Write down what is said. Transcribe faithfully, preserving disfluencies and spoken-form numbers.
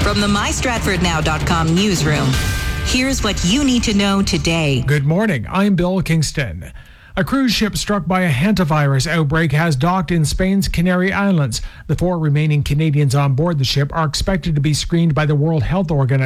From the my stratford now dot com newsroom, here's what you need to know today. Good morning. I'm Bill Kingston. A cruise ship struck by a hantavirus outbreak has docked in Spain's Canary Islands. The four remaining Canadians on board the ship are expected to be screened by the World Health Organization.